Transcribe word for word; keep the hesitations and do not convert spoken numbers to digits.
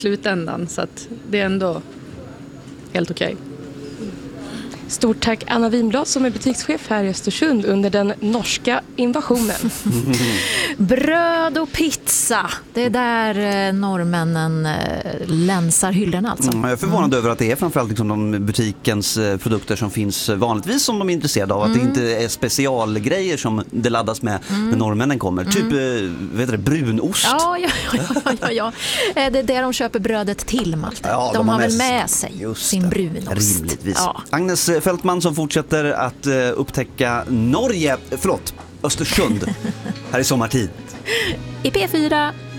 slutändan, så att det är ändå helt okej. Stort tack Anna Winblad som är butikschef här i Östersund under den norska invasionen. Bröd och pizza, det är där norrmännen länsar hyllorna alltså. Mm, jag är förvånad mm. över att det är framförallt liksom de butikens produkter som finns vanligtvis som de är intresserade av. Mm. Att det inte är specialgrejer som det laddas med mm. när norrmännen kommer. Mm. Typ, vet du, brunost. Ja, ja, ja, ja, ja. Det är det de köper brödet till, Malte. Ja, de, de har väl med sig sin brunost. Rimligtvis. Ja. Agnes Fältman som fortsätter att uh, upptäcka Norge, förlåt, Östersund här i sommartid. I P fyra.